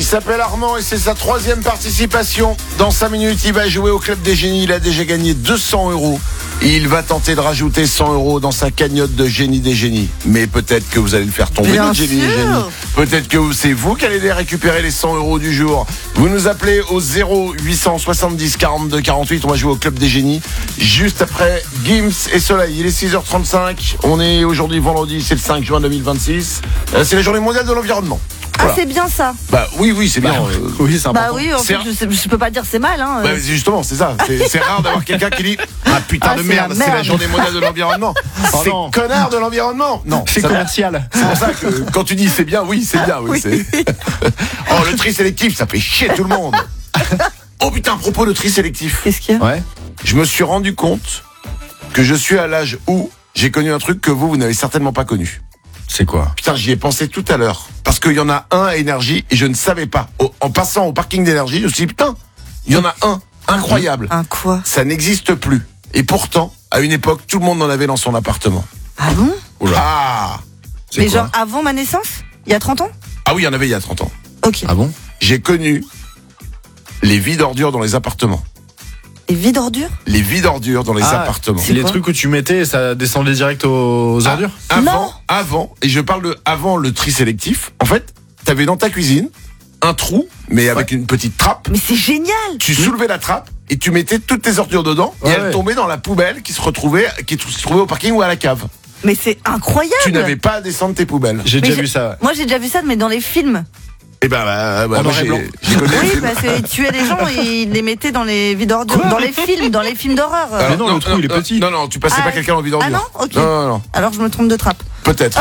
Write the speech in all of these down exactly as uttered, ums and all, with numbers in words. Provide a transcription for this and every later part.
s'appelle Armand et c'est sa troisième participation. Dans cinq minutes, il va jouer au Club des Génies. Il a déjà gagné deux cents euros. Et il va tenter de rajouter cent euros dans sa cagnotte de Génie des Génies. Mais peut-être que vous allez le faire tomber, Bien le Génie des sûr. Génies. Peut-être que c'est vous qui allez les récupérer les cent euros du jour. Vous nous appelez au zéro huit cent soixante-dix quarante-deux quarante-huit. On va jouer au Club des Génies. Juste après Gims et Soleil. Il est six heures trente-cinq. On est aujourd'hui vendredi, c'est le cinq juin deux mille vingt-six. Euh, C'est la journée mondiale de l'environnement. Voilà. Ah, c'est bien ça. Bah oui, oui, c'est bien. euh, Oui, c'est important. Bah oui, en C'est fait, je, sais- je peux pas dire c'est mal. Hein. Bah, c'est justement, c'est ça. C'est, c'est rare d'avoir quelqu'un qui dit ah putain Ah, de c'est merde, la c'est la merde. journée mondiale de l'environnement. Oh c'est non. connard de l'environnement. Non, C'est ça- commercial. c'est pour ça que quand tu dis c'est bien, oui, c'est bien, oui. Oui. C'est... oh, le tri sélectif, ça fait chier tout le monde. Oh putain, à propos de tri sélectif, Qu'est-ce qu'il y a Ouais. je me suis rendu compte que je suis à l'âge où j'ai connu un truc que vous, vous n'avez certainement pas connu. C'est quoi? Putain, j'y ai pensé tout à l'heure. Parce qu'il y en a un à Énergie et je ne savais pas. Au- en passant au parking d'Énergie, je me suis dit, putain, il y en a un. Incroyable. Un quoi? Ça n'existe plus. Et pourtant, à une époque, tout le monde en avait dans son appartement. Ah bon? Oula. Ah C'est Mais quoi? genre avant ma naissance? Il y a trente ans? Ah oui, il y en avait il y a trente ans. Ok. Ah bon? J'ai connu les vides ordures dans les appartements. Et vide ordure? Les vides ordures dans les Ah, appartements. c'est Les quoi trucs où tu mettais et ça descendait direct aux, aux Ah, ordures? Avant, Non. avant, et je parle de avant le tri sélectif, en fait, t'avais dans ta cuisine un trou, mais avec une petite trappe. Mais c'est génial! Tu soulevais la trappe et tu mettais toutes tes ordures dedans et Ouais, elles ouais. tombaient dans la poubelle qui se retrouvait, qui se trouvait au parking ou à la cave. Mais c'est incroyable! Tu n'avais pas à descendre tes poubelles. J'ai Mais déjà j'ai- vu ça. Ouais. Moi j'ai déjà vu ça, mais dans les films. Et ben, bah, bah, En moi, noir et j'ai, blanc. j'ai connu le Oui, film. parce qu'ils tuaient les gens et ils les mettaient dans les vides ordures. Quoi Dans les films, dans les films d'horreur. Alors, Mais non, le trou, il est petit. Non, non, tu passais Ah, pas quelqu'un en vide ordure. ah non Ok. Non, non, non. Alors je me trompe de trappe. Peut-être.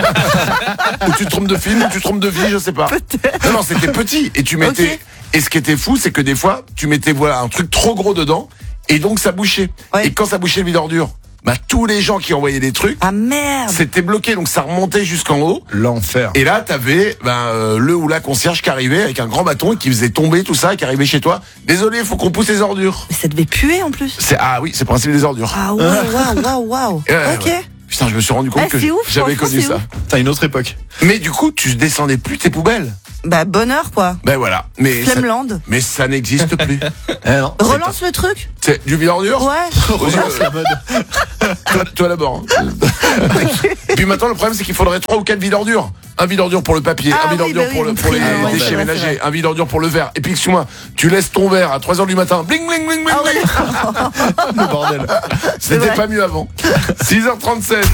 Ou tu te trompes de film, ou tu te trompes de vie, je sais pas. Non, non, c'était petit. Et tu mettais. Ok. Et ce qui était fou, c'est que des fois, tu mettais voilà un truc trop gros dedans, et donc ça bouchait. Ouais. Et quand ça bouchait le vide ordure, bah tous les gens qui envoyaient des trucs, Ah merde! c'était bloqué, donc ça remontait jusqu'en haut. L'enfer. Et là, t'avais ben, euh, le ou la concierge qui arrivait avec un grand bâton et qui faisait tomber tout ça, et qui arrivait chez toi. Désolé, faut qu'on pousse les ordures. Mais ça devait puer en plus. C'est ah oui, c'est le principe des ordures. Ah ouais, waouh, waouh, waouh. Ouais, Ok. ouais. Putain, je me suis rendu compte Ah, que c'est ouf, j'avais franchement, connu c'est ça. ouf. T'as une autre époque. Mais du coup, tu descendais plus tes poubelles. Bah bonheur quoi. Ben voilà. Mais ça, Flemland. mais ça n'existe plus. Eh non. Relance le truc. C'est du vide ordure. Ouais. Relance la mode. Toi, toi d'abord. hein. Et puis maintenant, le problème, c'est qu'il faudrait trois ou quatre vides ordures. Un vide ordure pour le papier, Ah un vide oui, ordure bah pour, oui, le, le pour les tri, ouais, déchets c'est vrai, ménagers, c'est vrai. un vide ordure pour le verre. Et puis, excuse-moi, tu laisses ton verre à trois heures du matin. Bling, bling, bling, bling, Ah bling. oui. Le bordel. C'était vrai. pas mieux avant. six heures trente-sept.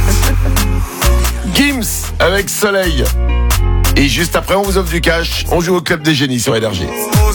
Gims avec Soleil. Et juste après, on vous offre du cash. On joue au Club des Génies sur Énergie.